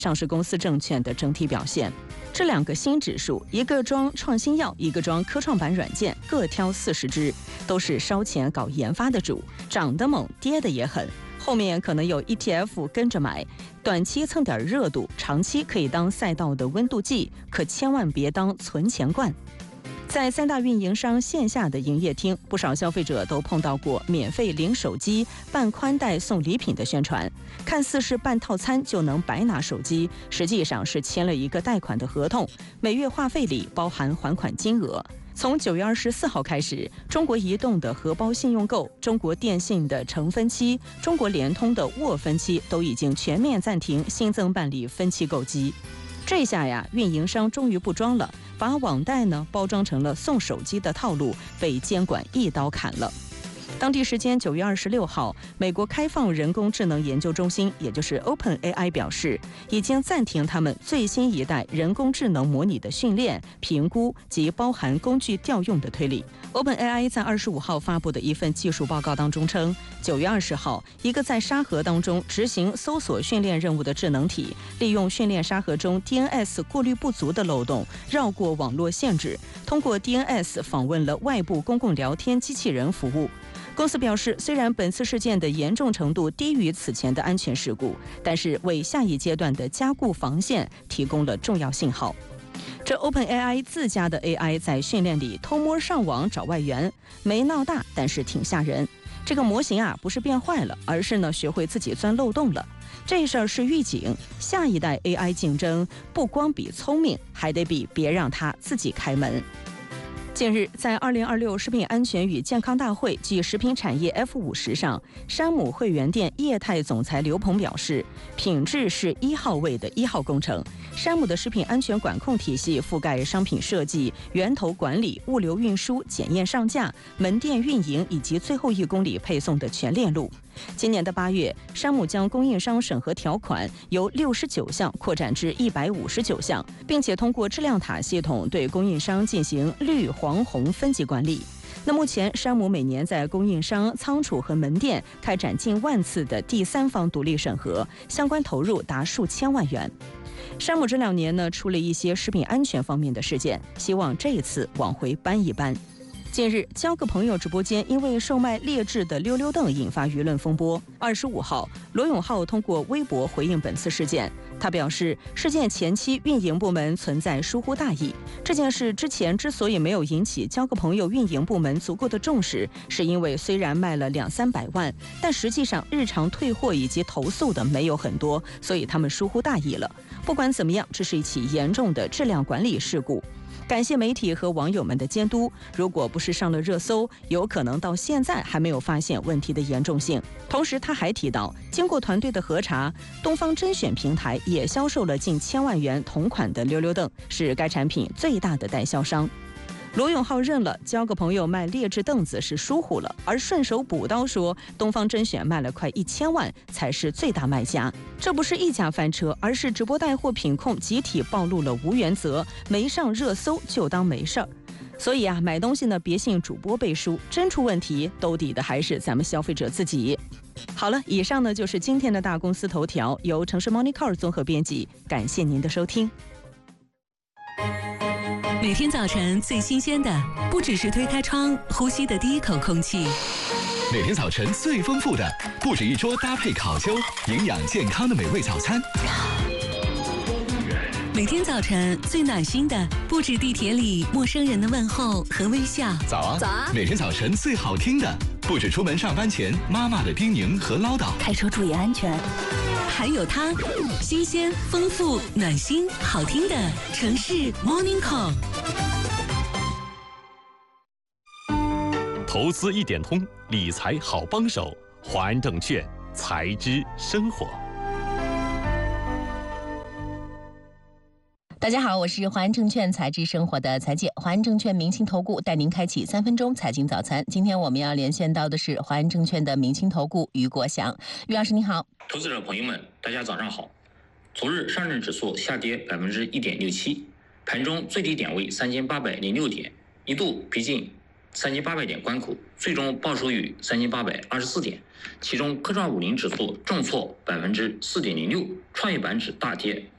上市公司证券的整体表现。这2个新指数，一个装创新药，一个装科创板软件，各挑40只，都是烧钱搞研发的主，涨得猛，跌得也狠。后面可能有 ETF 跟着买，短期蹭点热度，长期可以当赛道的温度计，可千万别当存钱罐。在3大运营商线下的营业厅，不少消费者都碰到过免费领手机、办宽带送礼品的宣传，看似是办套餐就能白拿手机，实际上是签了一个贷款的合同，每月话费里包含还款金额。从9月24号开始，中国移动的荷包信用购、中国电信的承分期、中国联通的握分期都已经全面暂停新增办理分期购机。这下呀，运营商终于不装了，把网贷呢包装成了送手机的套路，被监管一刀砍了。当地时间9月26号，美国开放人工智能研究中心，也就是 OpenAI 表示，已经暂停他们最新一代人工智能模拟的训练、评估及包含工具调用的推理。OpenAI 在25号发布的一份技术报告当中称，9月20号，一个在沙盒当中执行搜索训练任务的智能体，利用训练沙盒中 DNS 过滤不足的漏洞，绕过网络限制，通过 DNS 访问了外部公共聊天机器人服务。公司表示，虽然本次事件的严重程度低于此前的安全事故，但是为下一阶段的加固防线提供了重要信号。这 OpenAI 自家的 AI 在训练里偷摸上网找外援，没闹大，但是挺吓人。这个模型啊，不是变坏了，而是呢学会自己钻漏洞了。这事儿是预警，下一代 AI 竞争不光比聪明，还得比别让它自己开门。近日，在2026食品安全与健康大会暨食品产业 F50上，山姆汇源店业态总裁刘鹏表示，品质是1号位的1号工程。山姆的食品安全管控体系覆盖商品设计、源头管理、物流运输、检验上架、门店运营以及最后1公里配送的全链路。今年的8月，山姆将供应商审核条款由69项扩展至159项，并且通过质量塔系统对供应商进行绿、黄、红分级管理。那目前，山姆每年在供应商、仓储和门店开展近万次的第三方独立审核，相关投入达数千万元。山姆这2年呢，出了一些食品安全方面的事件，希望这一次往回扳一扳。近日，交个朋友直播间因为售卖劣质的溜溜凳引发舆论风波。25号，罗永浩通过微博回应本次事件，他表示，事件前期运营部门存在疏忽大意。这件事之前之所以没有引起交个朋友运营部门足够的重视，是因为虽然卖了200-300万，但实际上日常退货以及投诉的没有很多，所以他们疏忽大意了。不管怎么样，这是一起严重的质量管理事故。感谢媒体和网友们的监督，如果不是上了热搜，有可能到现在还没有发现问题的严重性。同时他还提到，经过团队的核查，东方甄选平台也销售了近1000万元同款的溜溜凳，是该产品最大的代销商。罗永浩认了交个朋友卖劣质凳子是疏忽了，而顺手补刀说东方甄选卖了快1000万才是最大卖家。这不是一家翻车，而是直播带货品控集体暴露了无原则，没上热搜就当没事儿。所以啊，买东西呢别信主播背书，真出问题兜底的还是咱们消费者自己。好了，以上呢就是今天的大公司头条，由城市 Morning Call 综合编辑，感谢您的收听。 每天早晨最新鲜的，不只是推开窗呼吸的第一口空气。 每天早晨最丰富的，不止一桌搭配烤秋、营养健康的美味早餐。 每天早晨最暖心的，不止地铁里陌生人的问候和微笑。 早啊，早啊！每天早晨最好听的，不止出门上班前妈妈的叮咛和唠叨。 开车注意安全。 还有它，新鲜、丰富、暖心、好听的城市 Morning Call。 投资一点通，理财好帮手，华安证券财知生活。 大家好，我是华安证券财知生活的财姐，华安证券明清投顾带您开启3分钟财经早餐。今天我们要连线到的是华安证券的明清投顾于国祥，于老师你好。 投资者朋友们，大家早上好。昨日上证指数下跌1.67%，盘中最低点位3806点，一度逼近3800点关口，最终报收于3824点。其中科创50指数重挫4.06%，创业板指大跌